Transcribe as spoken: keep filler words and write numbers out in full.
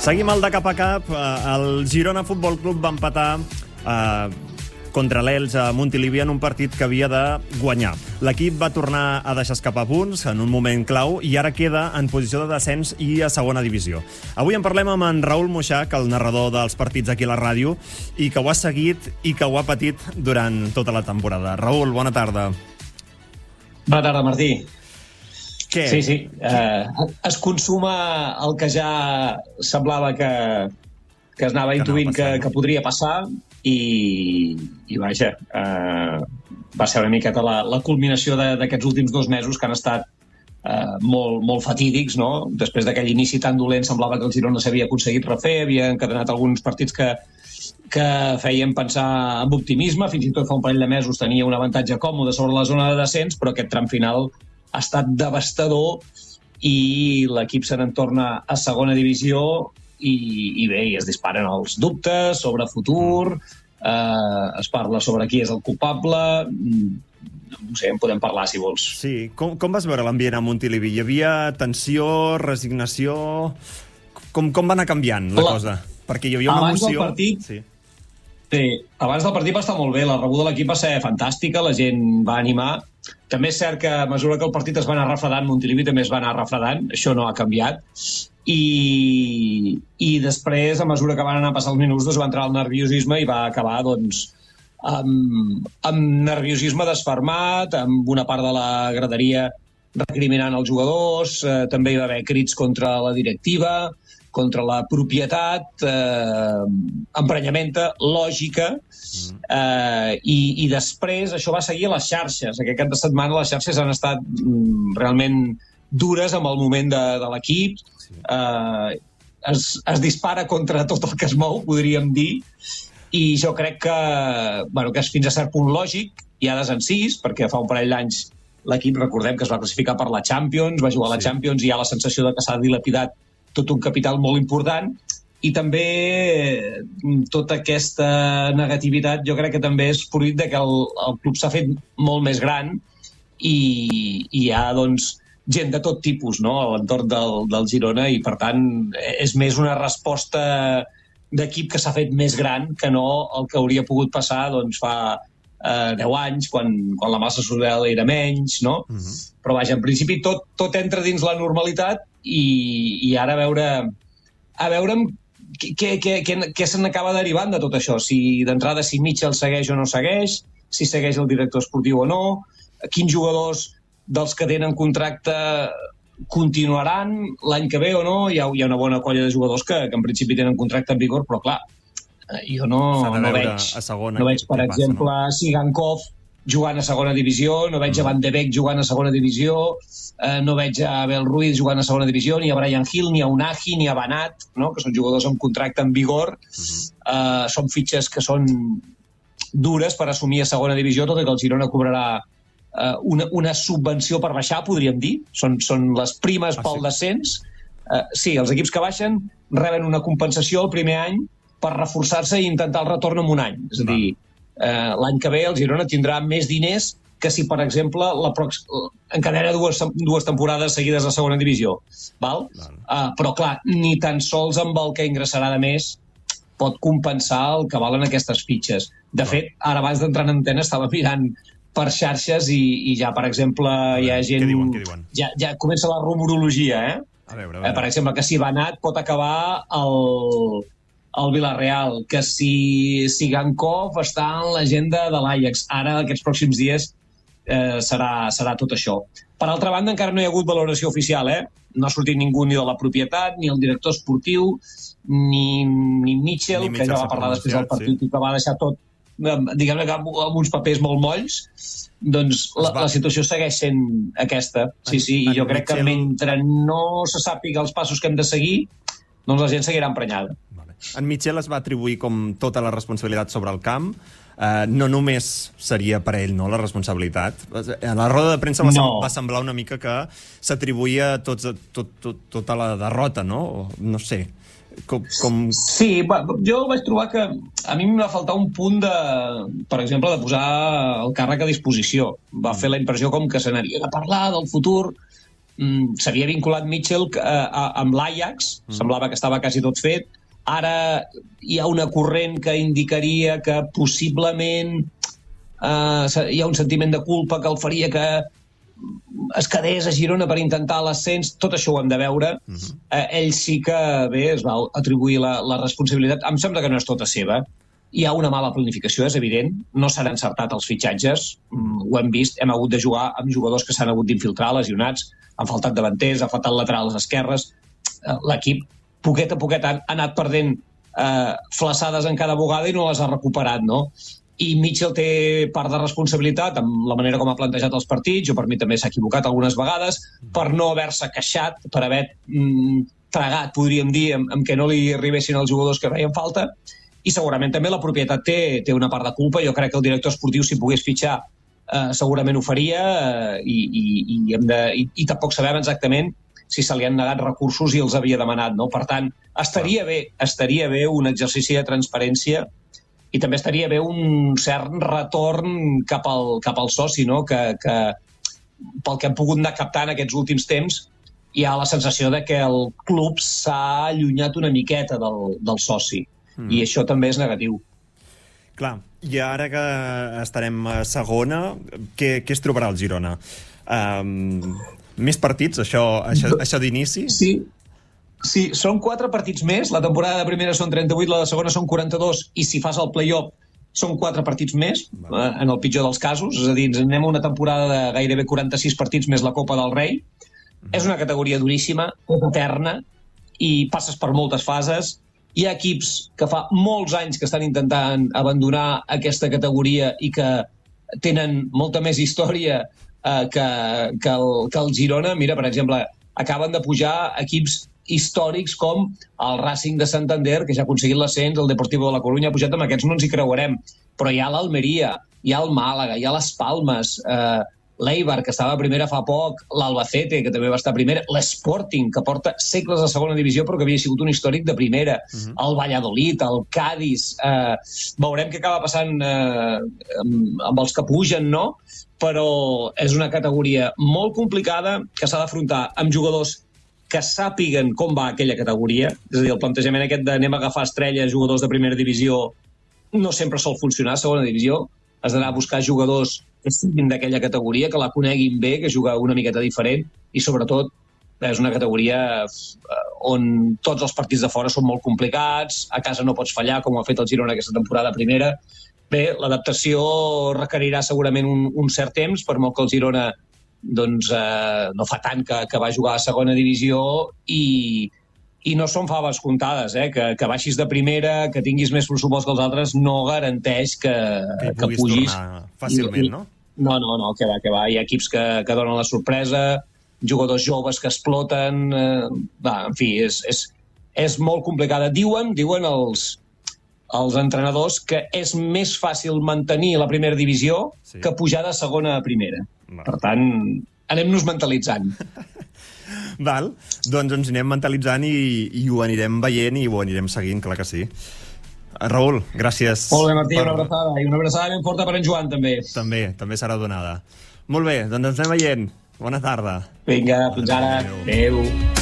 Seguim el de cap a cap. El Girona Futbol Club va empatar eh, contra l'Elx a Montilivi en un partit que havia de guanyar. L'equip va tornar a deixar escapar punts en un moment clau i ara queda en posició de descens i a segona divisió. Avui en parlem amb en Raül Moixach, el narrador dels partits aquí a la ràdio, i que ho ha seguit i que ho ha patit durant tota la temporada. Raül, bona tarda. Bona tarda, Martí. Què? Sí, sí. Eh, es consuma el que ja semblava que, que es anava intuint que, que podria passar i, i vaja, eh, va ser una miqueta la, la culminació d'aquests últims dos mesos que han estat eh, molt, molt fatídics, no? Després d'aquell inici tan dolent semblava que el Girona s'havia aconseguit refer, havia encadenat alguns partits que, que feien pensar amb optimisme, fins i tot fa un parell de mesos tenia un avantatge còmode sobre la zona de descens, però aquest tram final ha estat devastador i l'equip se n'entorna a segona divisió i, i bé, i es disparen els dubtes sobre futur, eh, es parla sobre qui és el culpable, no sé, en podem parlar si vols. Sí, com, com vas veure l'ambient a Montilivi? Hi havia tensió, resignació... Com, com va anar canviant la, la cosa? Perquè hi havia una abans emoció... Del partit, sí. Sí, abans del partit va estar molt bé, la rebuda de l'equip va ser fantàstica, la gent va animar. També és cert que a mesura que el partit es va anar refredant, Montilivi també es va anar refredant, això no ha canviat. I, i després, a mesura que van anar passant els minuts, doncs va entrar el nerviosisme i va acabar doncs, amb, amb nerviosisme desfermat, amb una part de la graderia recriminant els jugadors, eh, també hi va haver crits contra la directiva, contra la propietat, eh, emprenyamenta, lògica, eh, i, i després això va seguir a les xarxes. Aquest cap de setmana les xarxes han estat mm, realment dures amb el moment de, de l'equip, eh, es, es dispara contra tot el que es mou, podríem dir, i jo crec que, bueno, que és fins a cert punt lògic, hi ha desencís, perquè fa un parell d'anys l'equip, recordem que es va classificar per la Champions, va jugar a la sí. Champions i hi ha la sensació de que s'ha dilapidat tot un capital molt important, i també tota aquesta negativitat jo crec que també és fruit de que el, el club s'ha fet molt més gran i, i hi ha doncs, gent de tot tipus, no?, a l'entorn del, del Girona, i per tant és més una resposta d'equip que s'ha fet més gran que no el que hauria pogut passar doncs, fa eh, deu anys, quan, quan la massa social era menys, no? Uh-huh. Però vaja, en principi tot, tot entra dins la normalitat i, i ara a veure a veure què, què, què, què se n'acaba derivant de tot això, si d'entrada si Mitchell segueix o no segueix, si segueix el director esportiu o no, quins jugadors dels que tenen contracte continuaran l'any que ve o no. Hi ha, hi ha una bona colla de jugadors que, que en principi tenen contracte en vigor, però clar, jo no, no veig no veig per exemple passa, no? Sigankov jugant a segona divisió, no veig a Van de Beek jugant a segona divisió, eh, no veig a Abel Ruiz jugant a segona divisió, ni a Brian Hill, ni a Unahi, ni a Banat, no?, que són jugadors amb contracte en vigor. Uh-huh. eh, són fitxes que són dures per assumir a segona divisió, tot i que el Girona cobrarà eh, una, una subvenció per baixar, podríem dir. Són, són les primes ah, pel sí. descens. Eh, sí, els equips que baixen reben una compensació el primer any per reforçar-se i intentar el retorn en un any. És a dir, eh, l'any que ve el Girona tindrà més diners que si, per exemple, la prox... encadena dues, dues temporades seguides a segona divisió. Val? Uh, però, clar, ni tan sols amb el que ingressarà de més pot compensar el que valen aquestes fitxes. De fet, ara abans d'entrar en antena estava mirant per xarxes i, i ja, per exemple, hi ha gent... Què diuen, què diuen? Ja, ja comença la rumorologia, eh? A veure, a veure. Eh, per exemple, que si Banat pot acabar el... el Villarreal, que si Sigankov està en l'agenda de l'Ajax. Ara, aquests pròxims dies, eh, serà, serà tot això. Per altra banda, encara no hi ha hagut valoració oficial, eh? No ha sortit ningú ni de la propietat, ni el director esportiu, ni, ni Mitchell, ni que ja va parlar després del partit sí. i que va deixar tot, diguem-ne, amb, amb uns papers molt molls. Doncs la, la situació segueix sent aquesta. Sí, sí, i jo crec que mentre no se sàpiga els passos que hem de seguir, doncs la gent seguirà emprenyada. En Mitchell es va atribuir com tota la responsabilitat sobre el camp. Uh, no només seria per ell, no, la responsabilitat. A la roda de premsa va, no. va semblar una mica que s'atribuïa tot, tot, tot, tota la derrota, no? O, no sé. Com, com... Sí, va, jo vaig trobar que a mi em va faltar un punt de, per exemple, de posar el càrrec a disposició. Va fer la impressió com que se n'havia de parlar del futur, mm, s'havia vinculat Mitchell eh, amb l'Ajax, mm. semblava que estava quasi tot fet. Ara hi ha una corrent que indicaria que possiblement eh, hi ha un sentiment de culpa que el faria que es quedés a Girona per intentar l'ascens. Tot això ho hem de veure. Mm-hmm. Eh, ell sí que, bé, es va atribuir la, la responsabilitat. Em sembla que no és tota seva. Hi ha una mala planificació, és evident. No s'han encertat els fitxatges. Mm, ho hem vist. Hem hagut de jugar amb jugadors que s'han hagut d'infiltrar, lesionats. Han faltat davanters, ha faltat laterals esquerres. Eh, l'equip, poquet a poquet, ha anat perdent eh, flaçades en cada bugada i no les ha recuperat, no? I Mitchell té part de responsabilitat amb la manera com ha plantejat els partits, o per mi també s'ha equivocat algunes vegades, per no haver-se queixat, per haver mm, tragat, podríem dir, amb, amb que no li arribessin els jugadors que feien falta, i segurament també la propietat té, té una part de culpa. Jo crec que el director esportiu, si pogués fitxar, eh, segurament ho faria, eh, i, i, i, hem de, i, i tampoc sabem exactament si se li han negat recursos i els havia demanat, no? Per tant, estaria bé, estaria bé un exercici de transparència, i també estaria bé un cert retorn cap al, cap al soci, no? Que, que pel que hem pogut anar captant aquests últims temps, hi ha la sensació de que el club s'ha allunyat una miqueta del, del soci, mm. i això també és negatiu. Clar, i ara que estarem a segona, què, què es trobarà el Girona? Um, més partits, això, això, això d'inici? Sí. Sí, són quatre partits més. La temporada de primera són trenta-vuit, la de segona són quaranta-dos, i si fas el play-off són quatre partits més, eh, en el pitjor dels casos. És a dir, ens anem a una temporada de gairebé quaranta-sis partits més la Copa del Rei. Mm. És una categoria duríssima, eterna, i passes per moltes fases. Hi ha equips que fa molts anys que estan intentant abandonar aquesta categoria i que tenen molta més història eh, que, que, el, que el Girona. Mira, per exemple, acaben de pujar equips històrics com el Racing de Santander, que ja ha aconseguit l'ascens, el Deportivo de la Coruña ha pujat, amb aquests no ens hi creuarem, però hi ha l'Almeria, hi ha el Màlaga, hi ha les Palmes, eh, l'Eibar, que estava a primera fa poc, l'Albacete, que també va estar a primera, l'Sporting, que porta segles a segona divisió però que havia sigut un històric de primera, uh-huh. el Valladolid, el Cádiz, eh, veurem què acaba passant eh, amb, amb els que pugen, no? Però és una categoria molt complicada que s'ha d'afrontar amb jugadors que sàpiguen com va aquella categoria. És a dir, el plantejament aquest d'anem a agafar estrelles, jugadors de primera divisió, no sempre sol funcionar a segona divisió. Has d'anar a buscar jugadors que siguin d'aquella categoria, que la coneguin bé, que juga una miqueta diferent, i sobretot és una categoria on tots els partits de fora són molt complicats, a casa no pots fallar, com ho ha fet el Girona aquesta temporada primera. Bé, l'adaptació requerirà segurament un, un cert temps, per molt que el Girona doncs eh, no fa tant que, que va jugar a segona divisió, i, i no són faves comptades, eh? que, que baixis de primera, que tinguis més pressupost que els altres, no garanteix que, que, que pugis fàcilment, no? No, no, no, que va, que va. Hi ha equips que, que donen la sorpresa, jugadors joves que exploten, eh, va, en fi, és, és, és molt complicada. Diuen, diuen els, els entrenadors que és més fàcil mantenir la primera divisió sí. que pujar de segona a primera. Va. Per tant, anem-nos mentalitzant. Val, doncs ens anem mentalitzant i, i ho anirem veient i ho anirem seguint, clar que sí. Raül, gràcies. Molt bé, Martí, per... una abraçada. I una abraçada ben forta per en Joan, també. També, també serà donada. Molt bé, doncs ens anem veient. Bona tarda. Vinga, fins ara. Adéu. Adéu.